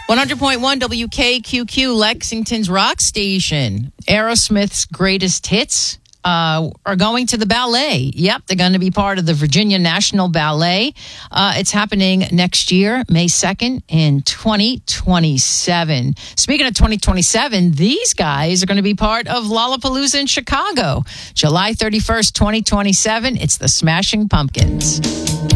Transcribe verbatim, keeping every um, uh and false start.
one hundred point one W K Q Q, Lexington's rock station. Aerosmith's greatest hits uh, are going to the ballet. Yep, they're going to be part of the Virginia National Ballet. Uh, it's happening next year, May second in twenty twenty-seven. Speaking of twenty twenty-seven, these guys are going to be part of Lollapalooza in Chicago. July thirty-first, twenty twenty-seven. It's the Smashing Pumpkins.